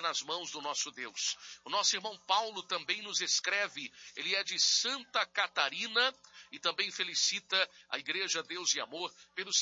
nas mãos do nosso Deus. O nosso irmão Paulo também nos escreve, ele é de Santa Catarina e também felicita a Igreja Deus e Amor pelos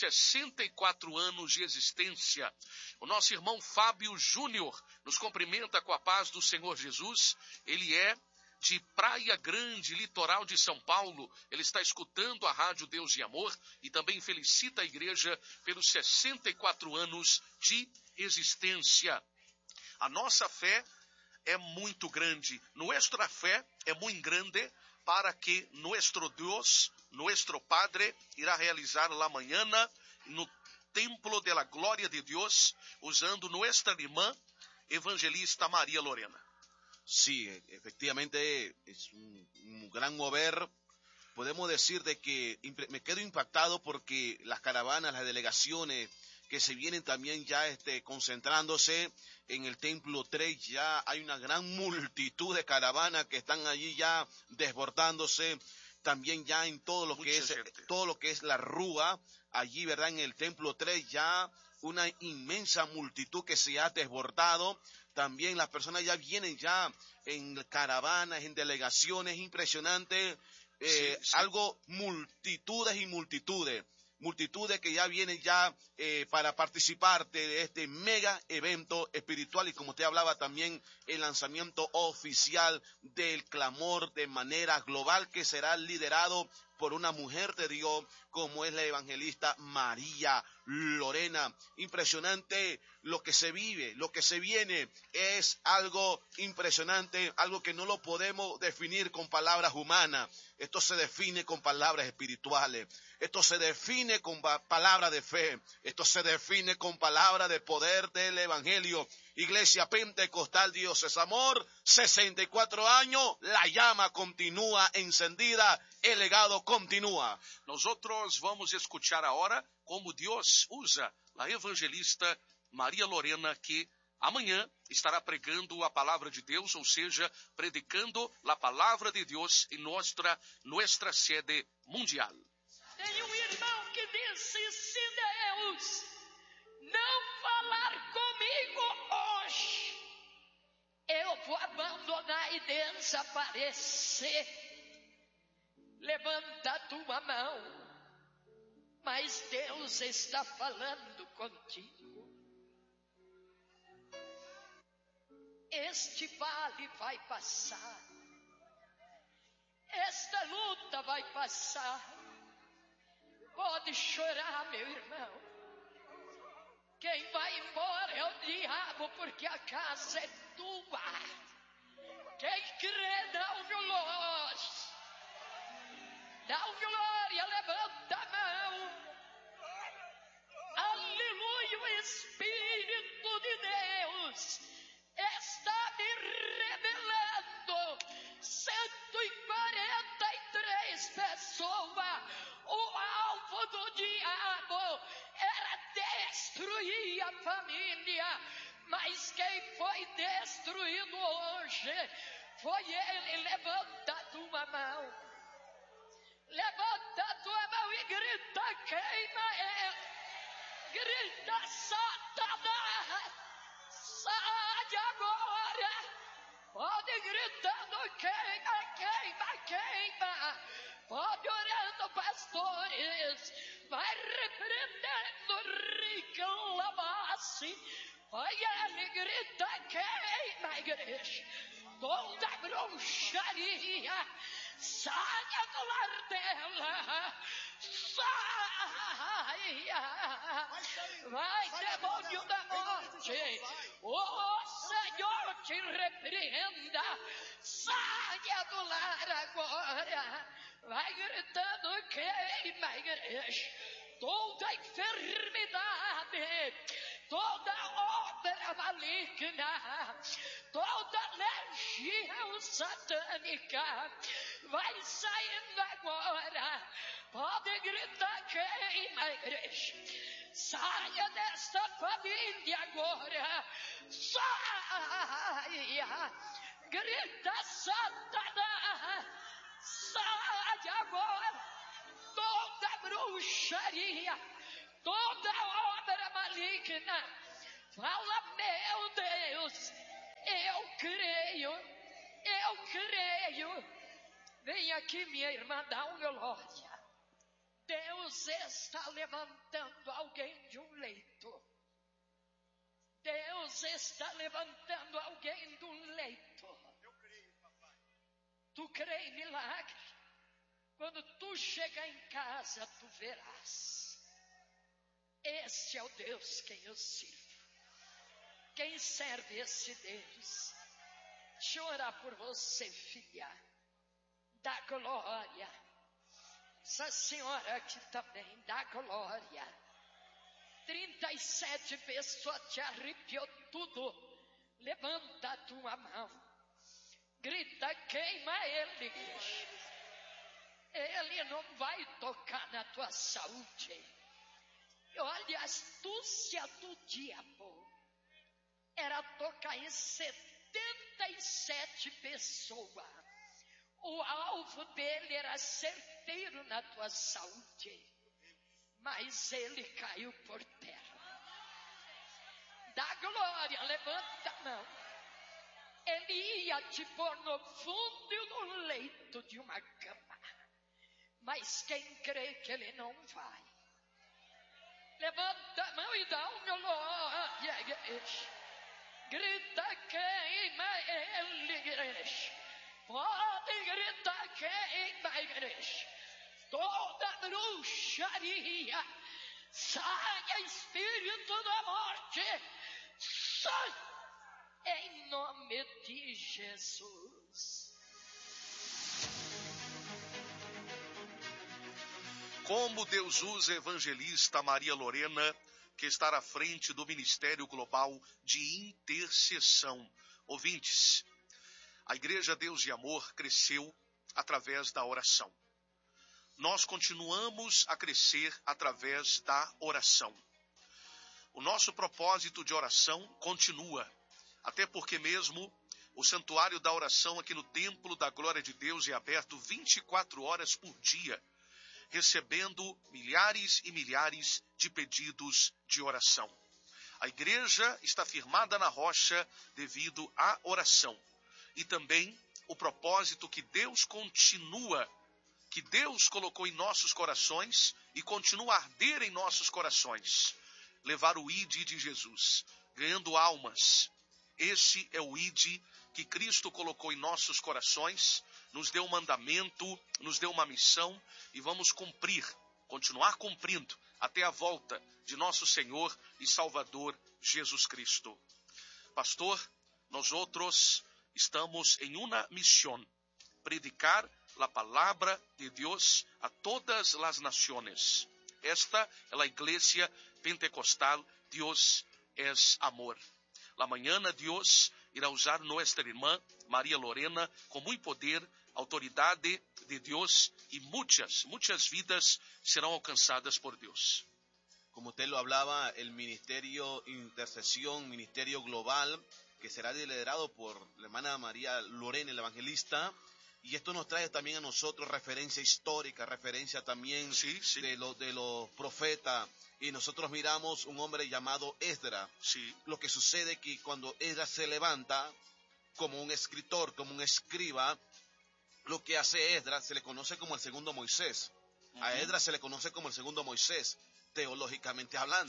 64 anos de existência. O nosso irmão Fábio Júnior nos cumprimenta com a paz do Senhor Jesus. Ele é de Praia Grande, litoral de São Paulo. Ele está escutando a Rádio Deus e Amor e também felicita a igreja pelos 64 anos de existência. A nossa fé é muito grande. Nuestra fé é muito grande para que nuestro Deus, nuestro Padre, irá realizar la mañana no Templo de la Glória de Deus, usando nuestra irmã evangelista María Lorena. Sí, efectivamente es un gran mover. Podemos decir de que me quedo impactado porque las caravanas, las delegaciones que se vienen también ya concentrándose en el Templo 3, ya hay una gran multitud de caravanas que están allí ya desbordándose, también ya en todo lo que es la Rúa, allí, ¿verdad? En el Templo 3 ya una inmensa multitud que se ha desbordado. También las personas ya vienen ya en caravanas, en delegaciones, impresionante, sí. Algo, multitudes y multitudes que ya vienen ya para participar de este mega evento espiritual y como usted hablaba también el lanzamiento oficial del clamor de manera global que será liderado por una mujer de Dios como es la evangelista María Lorena. Impresionante lo que se vive, lo que se viene es algo impresionante, algo que no lo podemos definir con palabras humanas. Esto se define con palabras espirituales. Esto se define con palabra de fe. Esto se define con palabra de poder del evangelio. Iglesia Pentecostal Dios es Amor, 64 años, la llama continúa encendida, el legado continúa. Nosotros vamos a escuchar ahora como Deus usa a evangelista Maria Lorena, que amanhã estará pregando a palavra de Deus, ou seja, predicando a palavra de Deus em nossa sede mundial. Tem um irmão que disse: se Deus não falar comigo hoje, eu vou abandonar e desaparecer. Levanta a tua mão, mas Deus está falando contigo. Este vale vai passar, esta luta vai passar. Pode chorar, meu irmão. Quem vai embora é o diabo, porque a casa é tua. Quem crê, dá o glória. Dá o glória, levanta a mão. Aleluia, o Espírito de Deus está me revelando. 143 pessoas. O alvo do diabo era destruir a família, mas quem foi destruído hoje foi ele. Levanta a tua mão, levanta a tua mão e grita: queima ele, grita: Satanás, sai agora. Pode gritando: queima, queima, queima. Pode orando, pastores. Vai repreendendo, reclama-se. Vai ele, grita: queima, igreja. Toda bruxaria, saia do lar dela. Saia. Vai, demônio da morte. O Senhor te repreenda. Saia do lar agora. Vai gritando: queima, igreja. Toda enfermidade, toda obra maligna, toda legião satânica vai saindo agora. Pode gritar: queima, igreja. Saia desta família agora. Saia. Grita: Satanás, sai agora. Toda bruxaria, toda obra maligna, fala: meu Deus, Vem aqui, minha irmã, dá um glória. Deus está levantando alguém de um leito. Deus está levantando alguém de um leito. Eu creio, papai. Tu crê em milagre? Quando tu chegar em casa, tu verás. Este é o Deus quem eu sirvo. Quem serve esse Deus? Deixa eu orar por você, filha. Dá glória. Essa senhora aqui também, dá glória. 37 pessoas te arrepiou tudo. Levanta a tua mão. Grita, queima ele. Ele não vai tocar na tua saúde. Olha, a astúcia do diabo era tocar em 77 pessoas. O alvo dele era certeiro na tua saúde, mas ele caiu por terra. Dá glória, levanta a mão. Ele ia te pôr no fundo do leito de uma cama, mas quem crê que ele não vai, levanta a mão e dá um glória, igreja. Grita, queima ele, igreja. Pode gritar, queima, igreja. Toda bruxaria, saia, espírito da morte, sai, em nome de Jesus. Como Deus usa a evangelista Maria Lorena, que está à frente do Ministério Global de Intercessão. Ouvintes, a Igreja Deus e Amor cresceu através da oração. Nós continuamos a crescer através da oração. O nosso propósito de oração continua, até porque mesmo o santuário da oração aqui no Templo da Glória de Deus é aberto 24 horas por dia, recebendo milhares e milhares de pedidos de oração. A igreja está firmada na rocha devido à oração. E também o propósito que Deus colocou em nossos corações e continua a arder em nossos corações. Levar o ID de Jesus, ganhando almas. Esse é o ID que Cristo colocou em nossos corações, nos deu um mandamento, nos deu uma missão e vamos continuar cumprindo até a volta de nosso Senhor e Salvador Jesus Cristo. Pastor, nós outros estamos em uma misión, predicar la palabra de Dios a todas las naciones. Esta es la iglesia pentecostal, Dios es amor. La mañana Dios irá usar nuestra irmã María Lorena con muy poder, autoridad de Dios y muchas vidas serán alcanzadas por Dios. Como usted lo hablaba, el ministerio Intercesión, ministerio global, que será liderado por la hermana María Lorena, el evangelista, y esto nos trae también a nosotros referencia histórica, referencia también de los profetas, y nosotros miramos un hombre llamado Esdras. Lo que sucede es que cuando Esdras se levanta como un escritor, como un escriba, lo que hace Esdras se le conoce como el segundo Moisés. A Esdras se le conoce como el segundo Moisés, teológicamente hablando.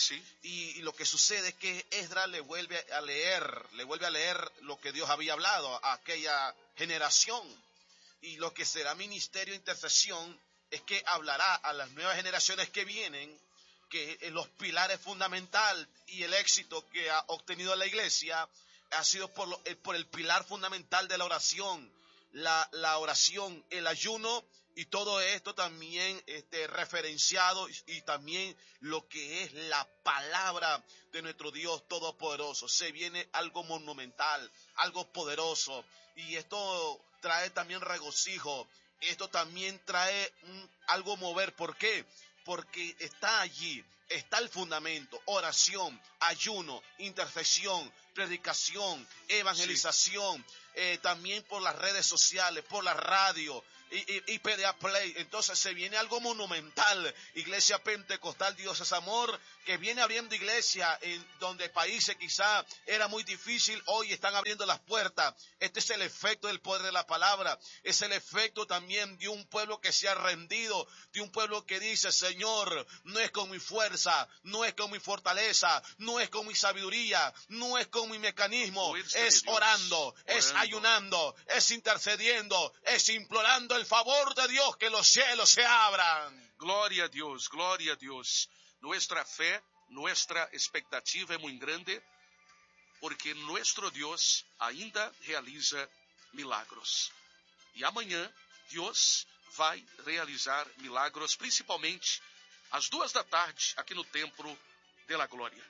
Y lo que sucede es que Esdras le vuelve a leer lo que Dios había hablado a aquella generación. Y lo que será ministerio intercesión es que hablará a las nuevas generaciones que vienen, que los pilares fundamentales y el éxito que ha obtenido la iglesia ha sido por el pilar fundamental de la oración, la oración, el ayuno. Y todo esto también referenciado y también lo que es la palabra de nuestro Dios Todopoderoso. Se viene algo monumental, algo poderoso. Y esto trae también regocijo. Esto también trae algo mover. ¿Por qué? Porque está allí, está el fundamento, oración, ayuno, intercesión, predicación, evangelización. también por las redes sociales, por la radio y PDA Play. Entonces se viene algo monumental. Iglesia Pentecostal Dios es Amor, que viene abriendo iglesia en donde países quizá era muy difícil, hoy están abriendo las puertas. Este es el efecto del poder de la palabra, es el efecto también de un pueblo que se ha rendido, de un pueblo que dice: Señor, no es con mi fuerza, no es con mi fortaleza, no es con mi sabiduría, no es con mi mecanismo, es orando, es ayunando, es intercediendo, es implorando el favor de Dios, que los cielos se abran. Glória a Deus, glória a Deus. Nuestra fé, nuestra expectativa é muito grande, porque nuestro Deus ainda realiza milagros. E amanhã, Deus vai realizar milagros, principalmente às 14h, aqui no Templo de la Glória.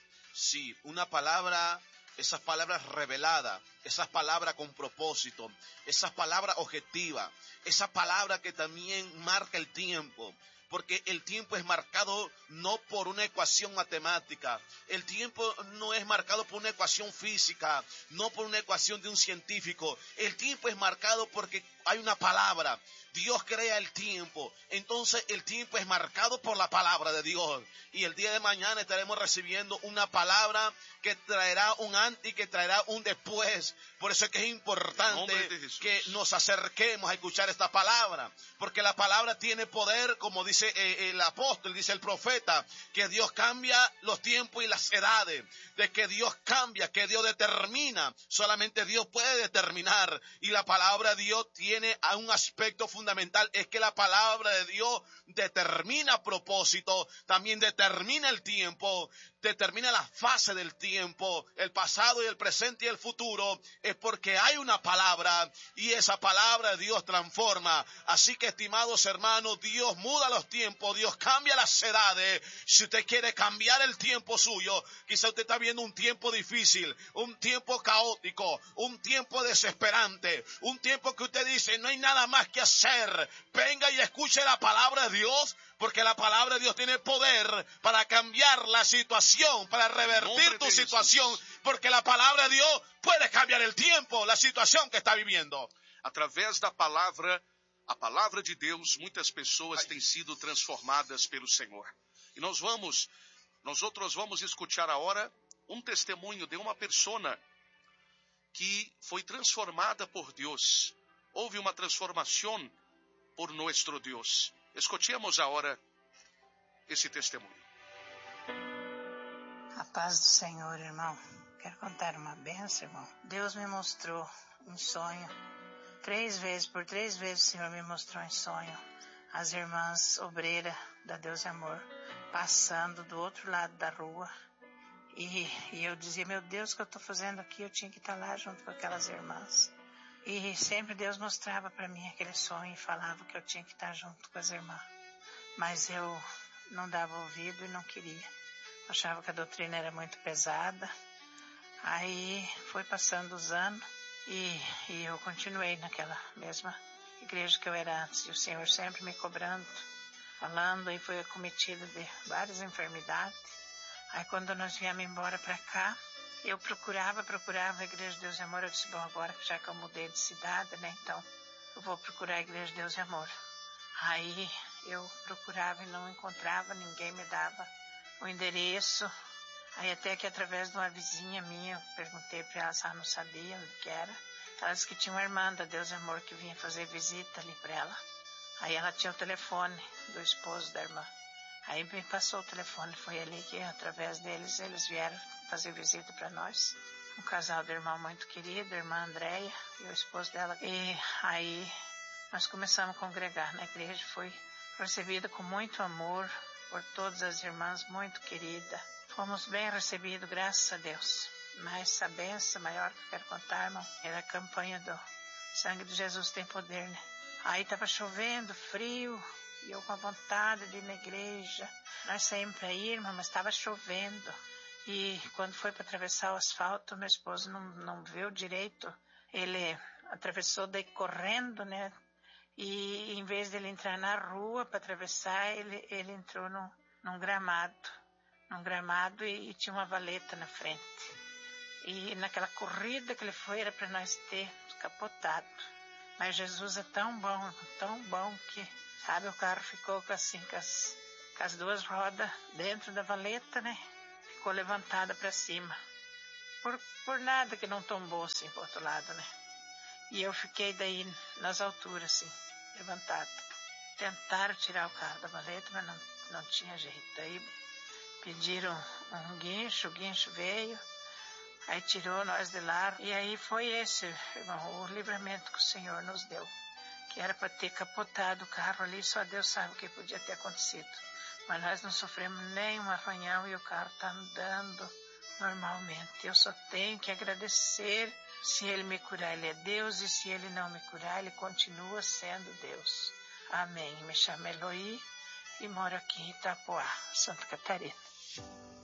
Sí, una palabra, esas palabras reveladas, esas palabras con propósito, esas palabras objetivas, esa palabra que también marca el tiempo. Porque el tiempo es marcado no por una ecuación matemática, el tiempo no es marcado por una ecuación física, no por una ecuación de un científico, el tiempo es marcado porque hay una palabra. Dios crea el tiempo, entonces el tiempo es marcado por la palabra de Dios. Y el día de mañana estaremos recibiendo una palabra que traerá un antes y que traerá un después. Por eso es que es importante que nos acerquemos a escuchar esta palabra, porque la palabra tiene poder, como dice el apóstol, dice el profeta, que Dios cambia los tiempos y las edades, de que Dios cambia, que Dios determina, solamente Dios puede determinar. Y la palabra de Dios tiene un aspecto fundamental, es que la palabra de Dios determina propósito, también determina el tiempo, determina la fase del tiempo, el pasado y el presente y el futuro. Es porque hay una palabra y esa palabra de Dios transforma. Así que, estimados hermanos, Dios muda los tiempos, Dios cambia las edades. Si usted quiere cambiar el tiempo suyo, quizá usted está viendo un tiempo difícil, un tiempo caótico, un tiempo desesperante, un tiempo que usted dice no hay nada más que hacer. Venga y escuche la palabra de Dios, porque la palabra de Dios tiene poder para cambiar la situación, para revertir tu situación, porque la palabra de Dios puede cambiar el tiempo, la situación que está viviendo. Através da palavra, a palavra de Deus, muitas pessoas têm sido transformadas pelo Senhor. E nós outros vamos escutar agora um testemunho de uma persona que foi transformada por Deus. Houve uma transformação por nuestro Deus. Escutemos agora esse testemunho. A paz do Senhor, irmão. Quero contar uma benção, irmão. Deus me mostrou em sonho. 3 vezes, por 3 vezes o Senhor me mostrou em sonho as irmãs obreiras da Deus e Amor passando do outro lado da rua. E eu dizia, meu Deus, o que eu estou fazendo aqui? Eu tinha que estar lá junto com aquelas irmãs. E sempre Deus mostrava para mim aquele sonho e falava que eu tinha que estar junto com as irmãs. Mas eu não dava ouvido e não queria. Achava que a doutrina era muito pesada. Aí foi passando os anos e eu continuei naquela mesma igreja que eu era antes. E o Senhor sempre me cobrando, falando, e fui acometida de várias enfermidades. Aí quando nós viemos embora para cá, eu procurava a Igreja de Deus e Amor. Eu disse, bom, agora já que eu mudei de cidade, né, então eu vou procurar a Igreja de Deus e Amor. Aí eu procurava e não encontrava, ninguém me dava o endereço. Aí até que através de uma vizinha minha, eu perguntei para ela se ela não sabia onde que era. Ela disse que tinha uma irmã da Deus e Amor que vinha fazer visita ali para ela. Aí ela tinha o telefone do esposo da irmã. Aí me passou o telefone, foi ali que através deles eles vieram fazer visita para nós. Um casal de irmão muito querido, a irmã Andréia e o esposo dela. E aí nós começamos a congregar na igreja, foi recebida com muito amor por todas as irmãs, muito querida. Fomos bem recebidos, graças a Deus. Mas a benção maior que eu quero contar, irmão, era a campanha do Sangue de Jesus Tem Poder, né? Aí estava chovendo, frio, e eu com a vontade de ir na igreja. Nós saímos para ir, irmão, mas estava chovendo. E quando foi para atravessar o asfalto, meu esposo não viu direito. Ele atravessou daí correndo, né? E em vez de ele entrar na rua para atravessar, ele entrou num gramado. E tinha uma valeta na frente. E naquela corrida que ele foi era para nós ter capotado. Mas Jesus é tão bom que, sabe, o carro ficou assim, com as duas rodas dentro da valeta, né? Ficou levantada para cima. Por nada que não tombou assim pro outro lado, né? E eu fiquei daí nas alturas, assim, levantada. Tentaram tirar o carro da valeta, mas não tinha jeito. Aí pediram um guincho, o guincho veio, aí tirou nós de lá. E aí foi esse, irmão, o livramento que o Senhor nos deu. Que era para ter capotado o carro ali, só Deus sabe o que podia ter acontecido. Mas nós não sofremos nenhum arranhão e o carro está andando normalmente. Eu só tenho que agradecer. Se Ele me curar, Ele é Deus, e se Ele não me curar, Ele continua sendo Deus. Amém. Me chamo Eloí e moro aqui em Itapoá, Santa Catarina.